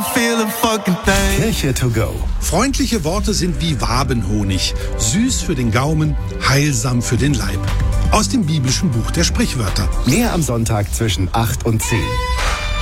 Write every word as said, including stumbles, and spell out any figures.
feel a fucking thing. Kirche to go. Freundliche Worte sind wie Wabenhonig. Süß für den Gaumen, heilsam für den Leib. Aus dem biblischen Buch der Sprichwörter. Mehr am Sonntag zwischen acht und zehn.